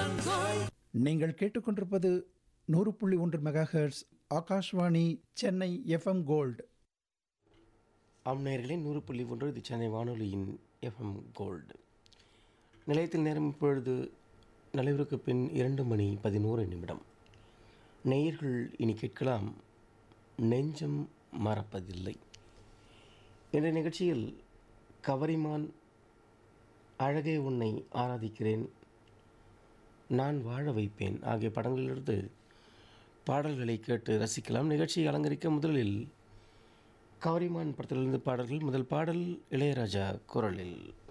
நீங்கள் கேட்டுக்கொண்டிருப்பது 100.1 megahertz Akashvani Chennai FM gold. நேயர்களே 100.1 இது சென்னை வானொலியின் எஃப்எம் கோல்டு. நிலையத்தில் நேரம் இப்பொழுது நலைவிற்கு பின் 2:11. நேயர்கள் இனி கேட்கலாம் நெஞ்சம் மறப்பதில்லை. என்ற நிகழ்ச்சியில் கவரிமான், அழகே உன்னை ஆராதிக்கிறேன், நான் வாழ வைப்பேன் ஆகிய படங்களிலிருந்து பாடல்களை கேட்டு ரசிக்கலாம். நிகழ்ச்சியை அலங்கரிக்க முதலில் கவரிமான் படத்திலிருந்து பாடல்கள். முதல் பாடல் இளையராஜா குரலில்.